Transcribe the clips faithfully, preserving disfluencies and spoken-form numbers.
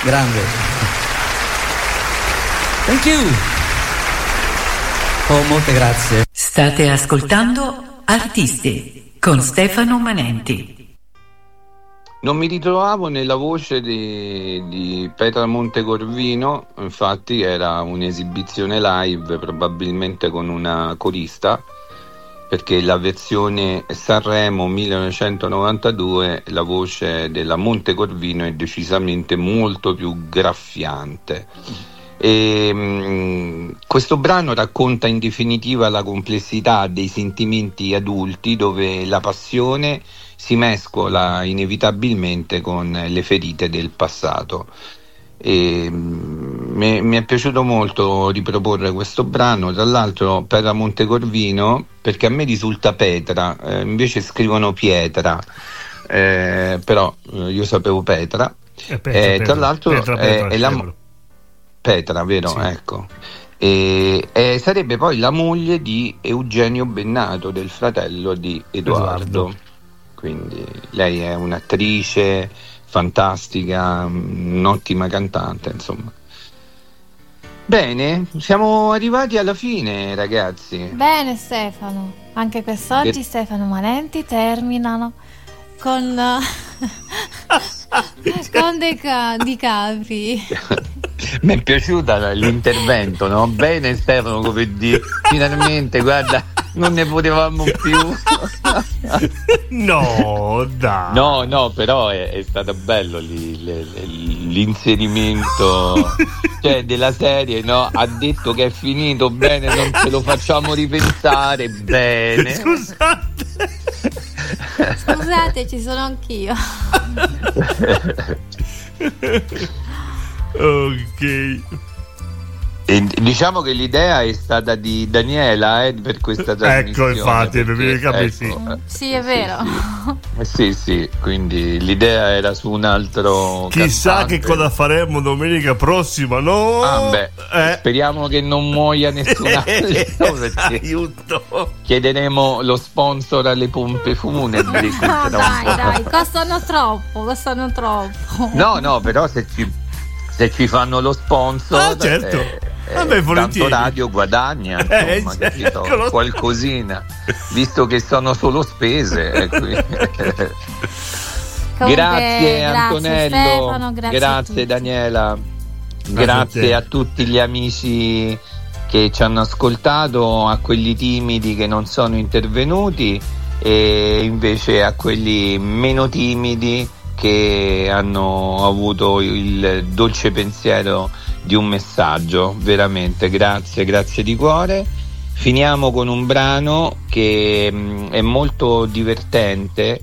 Grande. Thank you. Oh, molte grazie. State ascoltando Artisti con Stefano Manenti. Non mi ritrovavo nella voce di, di Petra Montecorvino, infatti era un'esibizione live, probabilmente con una corista, perché la versione Sanremo millenovecentonovantadue la voce della Montecorvino è decisamente molto più graffiante. E, mh, questo brano racconta in definitiva la complessità dei sentimenti adulti, dove la passione si mescola inevitabilmente con le ferite del passato. E, mh, mi, mi è piaciuto molto riproporre questo brano, tra l'altro Petra Montecorvino, perché a me risulta Petra, eh, invece scrivono Pietra, eh, però eh, io sapevo Petra, eh, Petra, eh, Petra tra l'altro Petra, Petra, è, è la Petra, vero? Sì. Ecco. E, e sarebbe poi la moglie di Eugenio Bennato, del fratello di Edoardo. Edoardo. Quindi lei è un'attrice fantastica, un'ottima cantante, insomma. Bene, siamo arrivati alla fine, ragazzi. Bene, Stefano. Anche quest'oggi che... Stefano Manenti terminano con con dei ca- di capri. Mi è piaciuta l'intervento, no? Bene, Stefano, come dire, finalmente, guarda, non ne potevamo più. No, dai. No, no, però è, è stato bello li, le, le, l'inserimento, cioè, della serie, no? Ha detto che è finito, bene, non ce lo facciamo ripensare, bene. Scusate. Scusate, ci sono anch'io. Ok. E diciamo che l'idea è stata di Daniela, eh, per questa trasmissione. Ecco, infatti, perché, ecco, sì. Mm, sì, è vero. Sì, sì, sì, quindi l'idea era su un altro chissà cantante. Che cosa faremo domenica prossima, no? Ah, beh, eh. Speriamo che non muoia nessun altro, perché aiuto. Chiederemo lo sponsor alle pompe funebri. Ah, dai, dai, costano troppo, costano troppo. No, no, però se ci, se ci fanno lo sponsor, ah, certo. eh, Vabbè, tanto radio guadagna, insomma, eh, capito? Ecco, qualcosina, visto che sono solo spese. Eh, Comunque, grazie Antonello, grazie, Stefano, grazie, grazie Daniela, grazie, grazie a, a tutti gli amici che ci hanno ascoltato, a quelli timidi che non sono intervenuti e invece a quelli meno timidi che hanno avuto il dolce pensiero di un messaggio. Veramente grazie, grazie di cuore. Finiamo con un brano che mh, è molto divertente,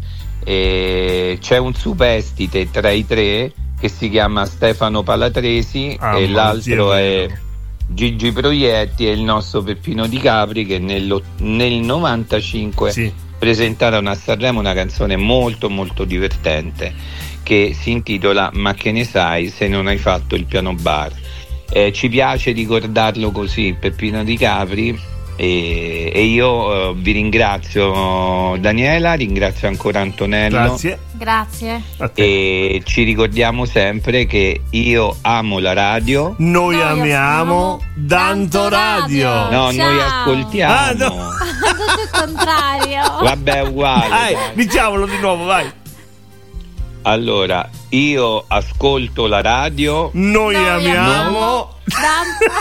e c'è un superstite tra i tre che si chiama Stefano Palatresi, ah, e l'altro è Gigi Proietti e il nostro Peppino Di Capri, che nel, nel novantacinque sì. presentarono a Sanremo una canzone molto molto divertente che si intitola Ma che ne sai se non hai fatto il piano bar. Eh, ci piace ricordarlo così, Peppino Di Capri, e, e io eh, vi ringrazio Daniela, ringrazio ancora Antonello. Grazie. Grazie. E ci ricordiamo sempre che io amo la radio. Noi, noi amiamo Danto Radio. radio. No, ciao. Noi ascoltiamo. Ah, no. Tutto il contrario. Vabbè, uguale. Dai, diciamolo di nuovo, vai. Allora, io ascolto la radio. Noi, noi amiamo Danto.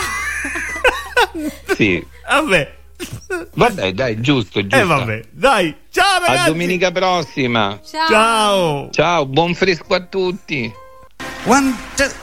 Sì. Vabbè. Vabbè, dai, giusto, giusto. Eh vabbè, dai. Ciao ragazzi. A domenica prossima. Ciao. Ciao. Ciao, buon fresco a tutti. One, two.